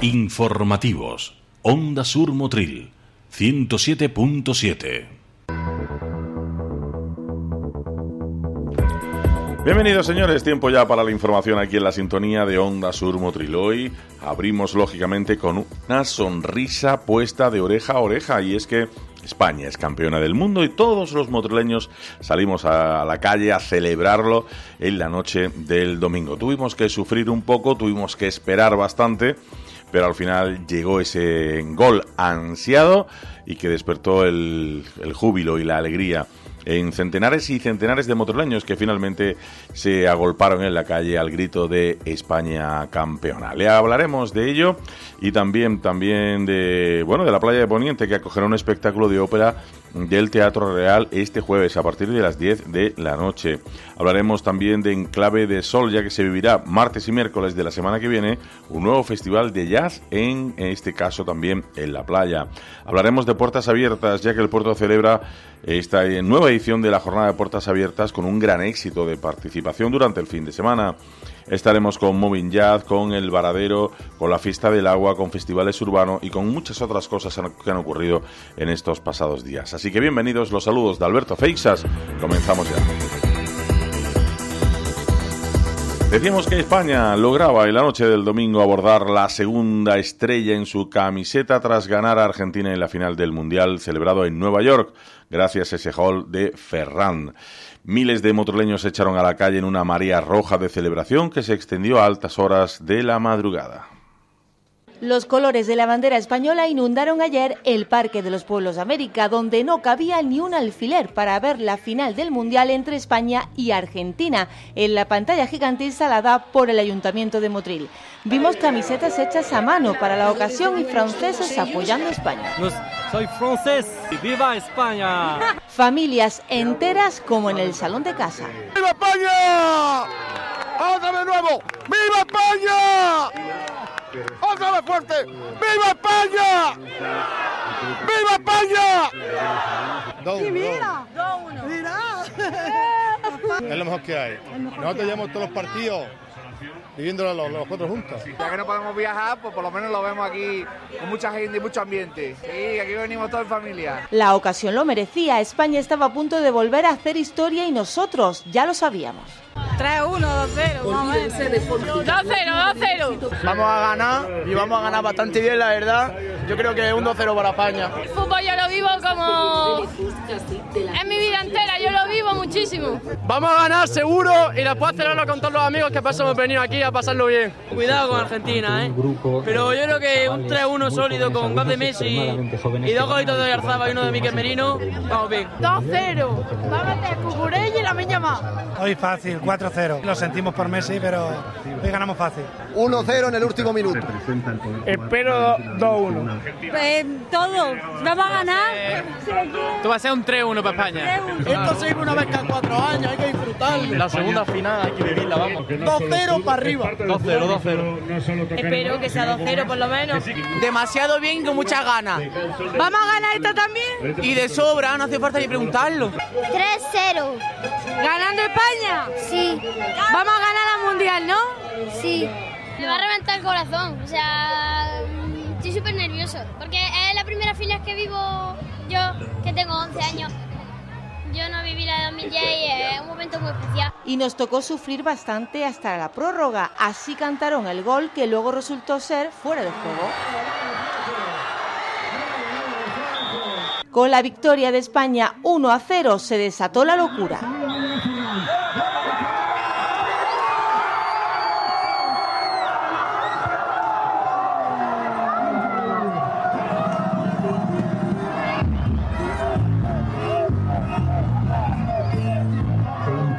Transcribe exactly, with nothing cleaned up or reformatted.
Informativos. Onda Sur Motril, ciento siete punto siete. Bienvenidos, señores, tiempo ya para la información aquí en la sintonía de Onda Sur Motril. Hoy abrimos lógicamente con una sonrisa puesta de oreja a oreja, y es que España es campeona del mundo y todos los motrileños salimos a la calle a celebrarlo en la noche del domingo. Tuvimos que sufrir un poco, tuvimos que esperar bastante, pero al final llegó ese gol ansiado y que despertó el, el júbilo y la alegría en centenares y centenares de motrileños que finalmente se agolparon en la calle al grito de España campeona. Le hablaremos de ello y también, también de, bueno, de la playa de Poniente, que acogerá un espectáculo de ópera del Teatro Real este jueves a partir de las diez de la noche. Hablaremos también de Enclave de Sol, ya que se vivirá martes y miércoles de la semana que viene un nuevo festival de jazz, en este caso también en la playa. Hablaremos de Puertas Abiertas, ya que el puerto celebra esta nueva edición de la jornada de Puertas Abiertas con un gran éxito de participación durante el fin de semana. Estaremos con Moving Jazz, con El Varadero, con la Fiesta del Agua, con festivales urbanos y con muchas otras cosas que han ocurrido en estos pasados días. Así que bienvenidos, los saludos de Alberto Feixas. Comenzamos ya. Decíamos que España lograba en la noche del domingo abordar la segunda estrella en su camiseta tras ganar a Argentina en la final del Mundial celebrado en Nueva York, gracias a ese gol de Ferran. Miles de motrileños se echaron a la calle en una marea roja de celebración que se extendió a altas horas de la madrugada. Los colores de la bandera española inundaron ayer el Parque de los Pueblos de América, donde no cabía ni un alfiler para ver la final del Mundial entre España y Argentina, en la pantalla gigante instalada por el Ayuntamiento de Motril. Vimos camisetas hechas a mano para la ocasión y franceses apoyando a España. Soy francés, ¡viva España! Familias enteras como en el salón de casa. ¡Viva España! ¡Otra vez nuevo! ¡Viva España! ¡Otra vez fuerte! ¡Viva España! ¡Viva España! Dos, y mira, dos. dos uno. Mira. Es lo mejor que hay. Nosotros llevamos todos los partidos viviéndolo los, los cuatro juntos. Ya que no podemos viajar, pues por lo menos lo vemos aquí con mucha gente y mucho ambiente. Sí, aquí venimos todos en familia. La ocasión lo merecía. España estaba a punto de volver a hacer historia y nosotros ya lo sabíamos. tres uno, dos cero, vamos a ver. dos cero, dos cero. Vamos a ganar y vamos a ganar bastante bien, la verdad. Yo creo que es un dos cero para España. El fútbol yo lo vivo como en mi vida entera, yo lo vivo muchísimo. Vamos a ganar seguro y después celebrarlo con todos los amigos que pasamos venido aquí a pasarlo bien. Cuidado con Argentina, ¿eh? Pero yo creo que un tres uno sólido con gol de Messi y dos golitos de Oyarzabal y uno de Mikel Merino, vamos bien. dos cero, va a meter Cucurella y la Miña más. Hoy fácil, cuatro cero. Lo sentimos por Messi, pero hoy ganamos fácil. uno cero en el último minuto. Espero dos uno. Pues todo, vamos a ganar. Tú vas a ser un tres uno para España. Esto se vive una vez cada cuatro años, hay que disfrutarlo. La segunda final hay que vivirla, vamos. dos cero para arriba. dos cero, dos cero. Espero que sea dos cero por lo menos. Demasiado bien y con muchas ganas. ¿Vamos a ganar esta también? Y de sobra, no hace falta ni preguntarlo. tres cero. ¿Ganando España? Sí. Vamos a ganar la Mundial, ¿no? Sí. Me va a reventar el corazón, o sea, estoy súper nervioso, porque es la primera final que vivo yo, que tengo once años. Yo no viví la de dos mil diez y es un momento muy especial. Y nos tocó sufrir bastante hasta la prórroga, así cantaron el gol que luego resultó ser fuera de juego. Con la victoria de España uno a cero se desató la locura.